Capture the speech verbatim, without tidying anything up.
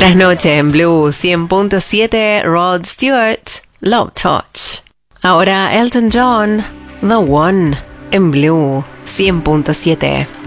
Trasnoche en Blue cien punto siete, Rod Stewart, Love Touch. Ahora Elton John, The One, en Blue cien punto siete.